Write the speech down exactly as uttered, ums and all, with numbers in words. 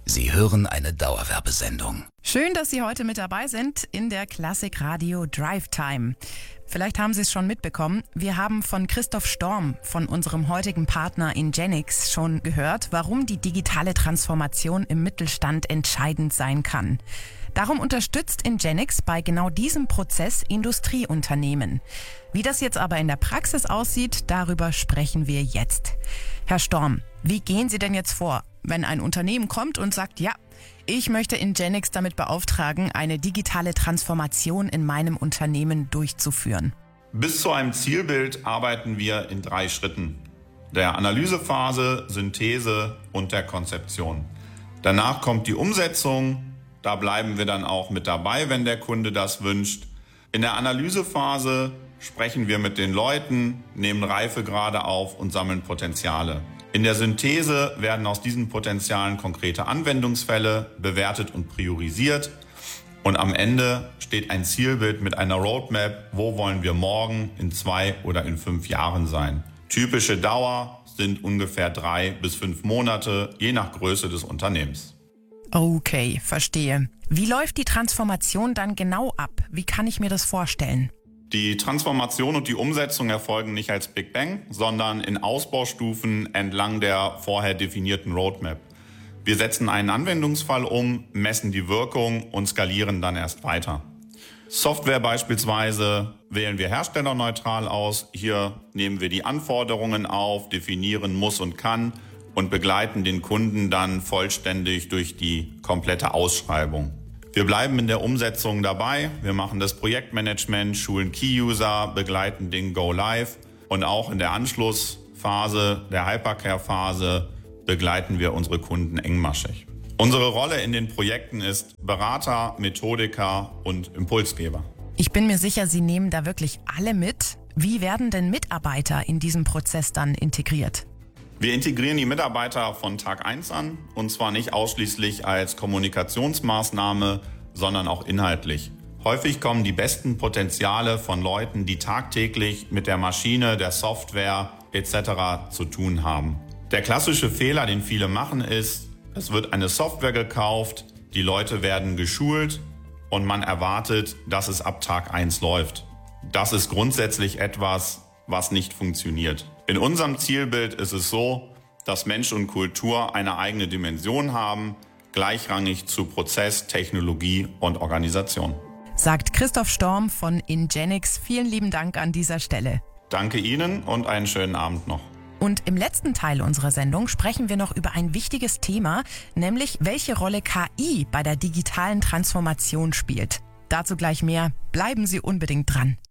Sie hören eine Dauerwerbesendung. Schön, dass Sie heute mit dabei sind in der Klassik Radio Drive Time. Vielleicht haben Sie es schon mitbekommen. Wir haben von Christoph Storm, von unserem heutigen Partner Ingenix, schon gehört, warum die digitale Transformation im Mittelstand entscheidend sein kann. Darum unterstützt Ingenix bei genau diesem Prozess Industrieunternehmen. Wie das jetzt aber in der Praxis aussieht, darüber sprechen wir jetzt. Herr Storm, wie gehen Sie denn jetzt vor, wenn ein Unternehmen kommt und sagt, ja, ich möchte Ingenix damit beauftragen, eine digitale Transformation in meinem Unternehmen durchzuführen? Bis zu einem Zielbild arbeiten wir in drei Schritten: der Analysephase, Synthese und der Konzeption. Danach kommt die Umsetzung. Da bleiben wir dann auch mit dabei, wenn der Kunde das wünscht. In der Analysephase sprechen wir mit den Leuten, nehmen Reifegrade auf und sammeln Potenziale. In der Synthese werden aus diesen Potenzialen konkrete Anwendungsfälle bewertet und priorisiert. Und am Ende steht ein Zielbild mit einer Roadmap, wo wollen wir morgen, in zwei oder in fünf Jahren sein. Typische Dauer sind ungefähr drei bis fünf Monate, je nach Größe des Unternehmens. Okay, verstehe. Wie läuft die Transformation dann genau ab? Wie kann ich mir das vorstellen? Die Transformation und die Umsetzung erfolgen nicht als Big Bang, sondern in Ausbaustufen entlang der vorher definierten Roadmap. Wir setzen einen Anwendungsfall um, messen die Wirkung und skalieren dann erst weiter. Software beispielsweise wählen wir herstellerneutral aus. Hier nehmen wir die Anforderungen auf, definieren muss und kann und begleiten den Kunden dann vollständig durch die komplette Ausschreibung. Wir bleiben in der Umsetzung dabei, wir machen das Projektmanagement, schulen Key-User, begleiten den Go-Live und auch in der Anschlussphase, der Hypercare-Phase, begleiten wir unsere Kunden engmaschig. Unsere Rolle in den Projekten ist Berater, Methodiker und Impulsgeber. Ich bin mir sicher, Sie nehmen da wirklich alle mit. Wie werden denn Mitarbeiter in diesem Prozess dann integriert? Wir integrieren die Mitarbeiter von Tag eins an, und zwar nicht ausschließlich als Kommunikationsmaßnahme, sondern auch inhaltlich. Häufig kommen die besten Potenziale von Leuten, die tagtäglich mit der Maschine, der Software et cetera zu tun haben. Der klassische Fehler, den viele machen, ist, es wird eine Software gekauft, die Leute werden geschult und man erwartet, dass es ab Tag eins läuft. Das ist grundsätzlich etwas, was nicht funktioniert. In unserem Zielbild ist es so, dass Mensch und Kultur eine eigene Dimension haben, gleichrangig zu Prozess, Technologie und Organisation. Sagt Christoph Storm von Ingenix. Vielen lieben Dank an dieser Stelle. Danke Ihnen und einen schönen Abend noch. Und im letzten Teil unserer Sendung sprechen wir noch über ein wichtiges Thema, nämlich welche Rolle K I bei der digitalen Transformation spielt. Dazu gleich mehr. Bleiben Sie unbedingt dran.